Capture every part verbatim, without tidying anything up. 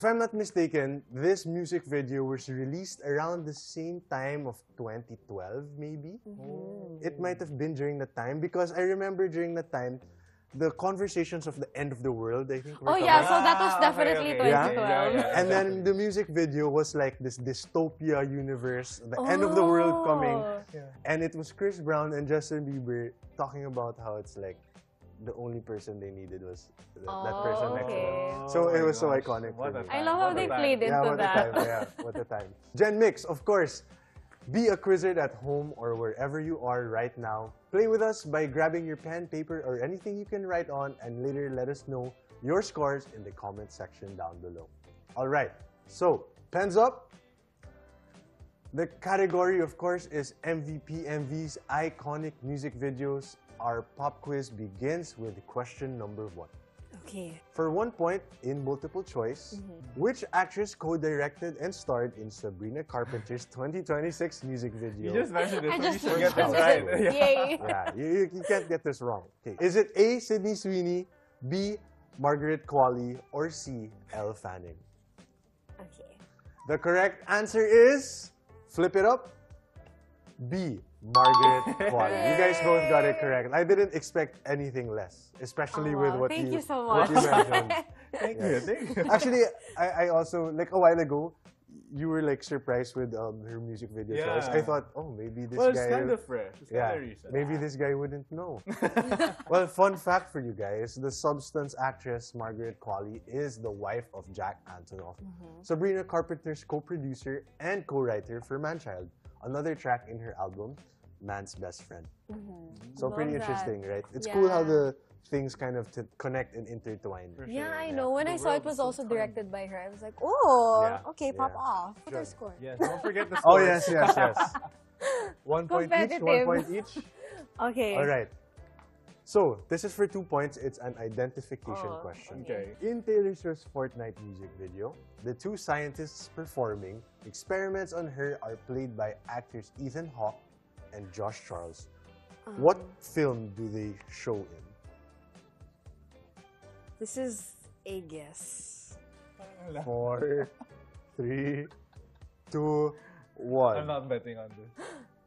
If I'm not mistaken, this music video was released around the same time of twenty twelve, maybe? Mm-hmm. It might have been during that time because I remember during that time, the conversations of the end of the world, I think. Oh were yeah, coming. so that was Ah, definitely okay, okay. twenty twelve. Yeah, yeah, yeah. And then the music video was like this dystopia universe, the end of the world coming. Oh. Yeah. And it was Chris Brown and Justin Bieber talking about how it's like the only person they needed was th- that Oh, person next to them. okay. So Oh it my was so gosh. iconic What for a me. I time, love how what a they time. played into Yeah, what that. a time. Yeah, what a time. Gen Mix, of course. Be a quizzer at home or wherever you are right now. Play with us by grabbing your pen, paper, or anything you can write on, and later let us know your scores in the comment section down below. All right, so pens up. The category, of course, is M V P M V's iconic music videos. Our pop quiz begins with question number one. Okay. For one point in multiple choice, which actress co-directed and starred in Sabrina Carpenter's twenty twenty-six music video? You just mentioned this, I so you just should get this mentioned right. it. Yeah. Yay. Yeah, you, you, you can't get this wrong. Okay. Is it A, Sydney Sweeney, B, Margaret Qualley, or C, Elle Fanning? Okay. The correct answer is, flip it up, B, Margaret Qualley. You guys both got it correct. I didn't expect anything less, especially Oh, with wow. what Thank you, you so what you much. mentioned. Thank Yes. you, thank you. Actually, I, I also, like a while ago, you were like surprised with um, her music video choice. I Yeah. thought, oh, maybe this well, it's guy... kind of fresh. It's yeah, kind of recent. maybe this guy wouldn't know. Well, fun fact for you guys, the Substance actress Margaret Qualley is the wife of Jack Antonoff, Sabrina Carpenter's co-producer and co-writer for Manchild, another track in her album, Man's Best Friend. So Love pretty that. interesting, right? It's cool how Yeah. the things kind of t- connect and intertwine. For Yeah, sure. I Yeah. know. When The I saw it world is was so also tiny. directed by her, I was like, oh, Yeah, okay, pop yeah. off. What's her Sure. score? Yes, don't forget the Oh, scores. yes, yes, yes. One point each, one Competitive. point each. Okay. All right. So, this is for two points. It's an identification Oh, question. Okay. In Taylor Swift's Fortnite music video, the two scientists performing experiments on her are played by actors Ethan Hawke and Josh Charles. What Um, film do they show in? This is a guess. Four, three, two, one. I'm not betting on this.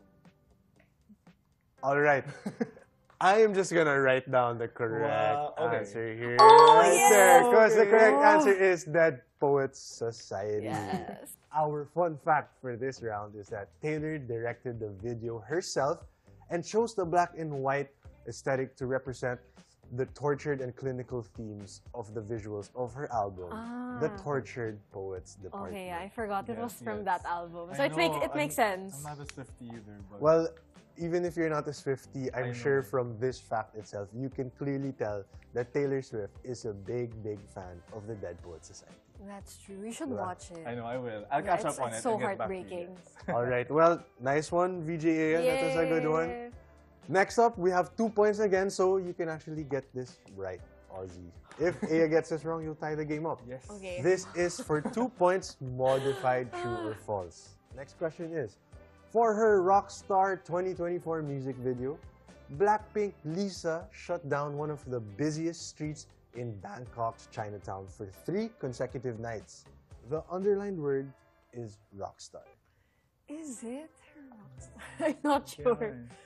All right. I am just gonna write down the correct Wow, okay. answer here. Oh, right yes! there. Because the Okay. correct Oh. answer is Dead Poets Society. Yes. Our fun fact for this round is that Taylor directed the video herself and chose the black and white aesthetic to represent the tortured and clinical themes of the visuals of her album, The Ah. Tortured Poets Department. Okay, I forgot it Yes, was from yes. that album. So I it makes know, it makes I'm- sense. I'm not a Swiftie either, but Well, even if you're not a Swiftie, I I'm know. sure from this fact itself, you can clearly tell that Taylor Swift is a big, big fan of the Dead Poets Society. That's true. You should Diba? watch it. I know I will. I'll Yeah, catch it's, up on it's it so and get back to you heartbreaking. guys. All right, well, nice one, V J Ian. That was a good one. Yay. Next up, we have two points again, so you can actually get this right, Ozzy. If Aya gets this wrong, you'll tie the game up. Yes. Okay. This is for two points, modified true or false. Next question is, for her Rockstar twenty twenty-four music video, Blackpink Lisa shut down one of the busiest streets in Bangkok's Chinatown for three consecutive nights. The underlined word is Rockstar. Is it her rockstar? I'm not sure. Yeah.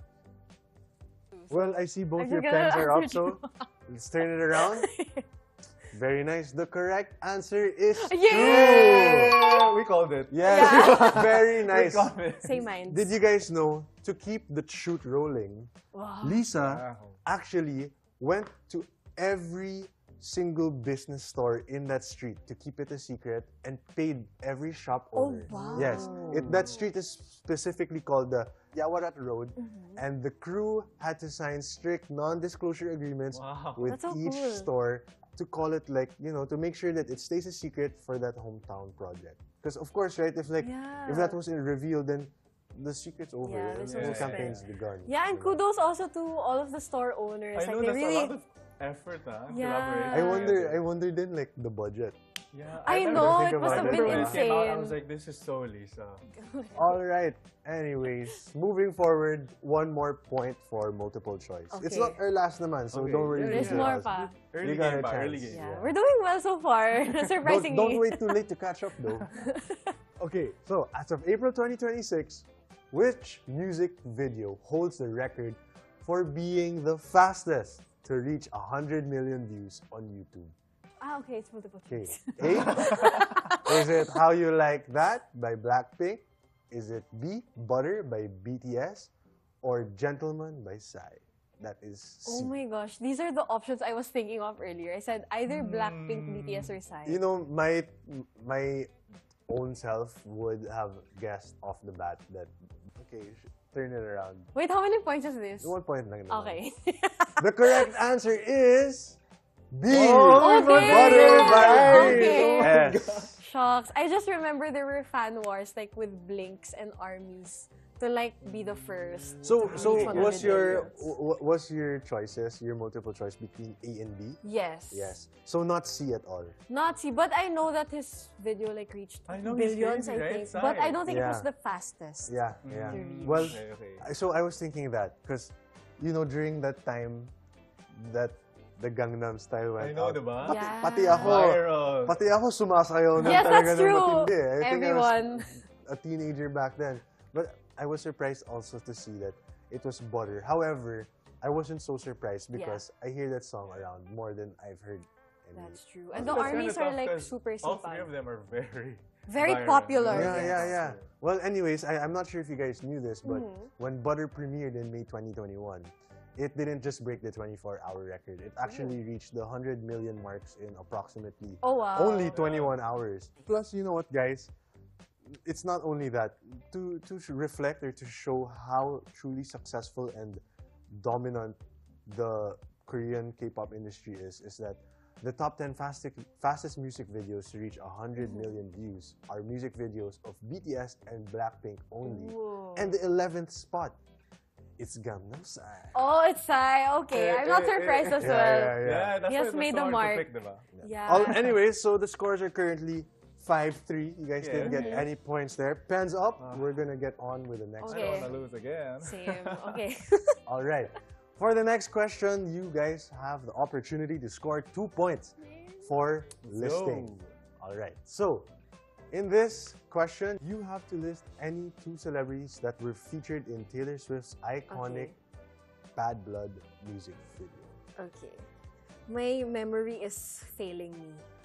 Well, I see both I'm your just gonna pens are up, answer so let's turn it around. Very nice. The correct answer is Yay! true. We called it. Yes, very We nice. called it. Same minds. Did you guys know, to keep the shoot rolling, Wow. Lisa Wow. actually went to every single business store in that street to keep it a secret and paid every shop Oh, owner. wow. Yes, it, that street is specifically called the Yawarat Road, Mm-hmm. and the crew had to sign strict non-disclosure agreements Wow. with That's so each cool. store to call it like, you know, to make sure that it stays a secret for that hometown project. Because of course, right, if like, if that Yeah. was revealed, then the secret's over Yeah, and there's the no campaign's suspense. begun. Yeah, and diba? kudos also to all of the store owners. I know like they that's really a lot of effort, huh? Yeah. Collaboration. I wonder, I wonder then like the budget. Yeah, I remember know, think it must about have it. been when it came out, I insane. was like, this is so Lisa. All right. Anyways, moving forward, one more point for multiple choice. It's Okay. not our last naman, so Okay, don't worry. yeah, There's Mister more House. pa. Early You got game a ba? Early chance. game. Yeah, Yeah. we're doing well so far, Don't, surprisingly. don't wait too late to catch up, though. Okay, so as of April twenty twenty-six, which music video holds the record for being the fastest to reach one hundred million views on YouTube? Ah, okay, it's multiple Okay. choice. A, is it How You Like That by Blackpink? Is it B, Butter by B T S? Or Gentleman by Psy? That is C. Oh my gosh, these are the options I was thinking of earlier. I said either Blackpink, B T S, or Psy. You know, my my own self would have guessed off the bat that, okay, sh- turn it around. Wait, how many points is this? One point lang naman. Okay. The correct answer is B. Oh, Okay. Butter by Okay. yes. Shocks. I just remember there were fan wars like with Blinks and armies to like be the first. So, so Which one was did your you w- was your choices, your multiple choice between A and B? Yes. Yes. So not C at all. Not see, but I know that his video like reached I know, he's billions, crazy, I right? think. Psy. But I don't think it was Yeah. the fastest. Yeah, yeah. Mm. Well, Okay, okay. I- so I was thinking that because, you know, during that time, that the Gangnam Style went I know, out. diba? Pati, Yeah. pati ako, Viral. pati ako sumasayaw na Yes, talaga that's ng true. matindi. I think Everyone. I was a teenager back then. But I was surprised also to see that it was Butter. However, I wasn't so surprised because I hear that song around more than I've heard. any- That's true. And the That's kinda armies are tough like 'cause super All three of sipag. them are very Very viral. popular. Yeah, Yes. yeah, yeah. Well, anyways, I, I'm not sure if you guys knew this, but Mhm. when Butter premiered in May twenty twenty-one, it didn't just break the twenty-four hour record. It actually reached the one hundred million marks in approximately Oh wow. only twenty-one hours. Plus, you know what, guys? It's not only that. To, to sh- reflect or to show how truly successful and dominant the Korean K-pop industry is, is that the top ten fastest, fastest music videos to reach one hundred million views are music videos of B T S and Blackpink only. Ooh. And the eleventh spot, it's Gangnam Style. Oh, it's Psy. Okay, Eh, I'm not eh, surprised eh, as yeah, well. yeah, yeah. Yeah, that's He why has it was made so the hard mark. to pick, diba? Yeah. All, anyways, so the scores are currently five three. You guys Yeah. didn't get Mhm. any points there. Pens up. Ah. We're gonna get on with the next I Okay. don't one. want to lose again. Same. Okay. All right. For the next question, you guys have the opportunity to score two points for listing. Yo. All right. So, in this question, you have to list any two celebrities that were featured in Taylor Swift's iconic Okay. Bad Blood music video. Okay. My memory is failing me.